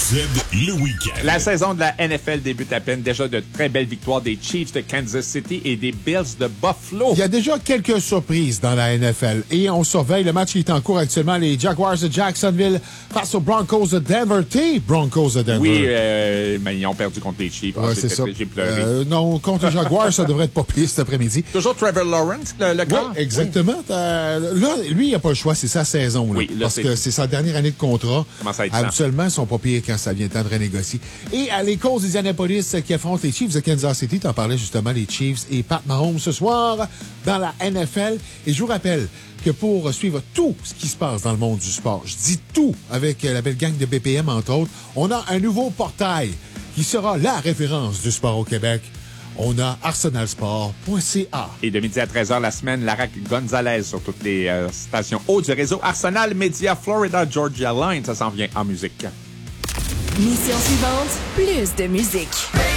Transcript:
Z, le week-end. La saison de la NFL débute à peine. Déjà de très belles victoires des Chiefs de Kansas City et des Bills de Buffalo. Il y a déjà quelques surprises dans la NFL et on surveille le match qui est en cours actuellement. Les Jaguars de Jacksonville face aux Broncos de Denver. Broncos de Denver. Oui, mais ils ont perdu contre les Chiefs. Ouais, c'est ça. J'ai pleuré. Non, contre les Jaguars, ça devrait être pas pire cet après-midi. Toujours Trevor Lawrence, le gars? Oui, exactement. Oui. Là, lui, il n'a pas le choix. C'est sa saison. Là, oui, là, parce que c'est sa dernière année de contrat. Habituellement, ils sont pas pires quand ça vient le temps de renégocier. Et à les causes d'Indianapolis qui affrontent les Chiefs de Kansas City, t'en parlais justement, les Chiefs et Pat Mahomes ce soir dans la NFL. Et je vous rappelle que pour suivre tout ce qui se passe dans le monde du sport, je dis tout avec la belle gang de BPM, entre autres, on a un nouveau portail qui sera la référence du sport au Québec. On a arsenalsport.ca. Et de midi à 13h la semaine, Lara Gonzalez sur toutes les stations hautes du réseau Arsenal Media Florida Georgia Line. Ça s'en vient en musique. Mission suivante, plus de musique.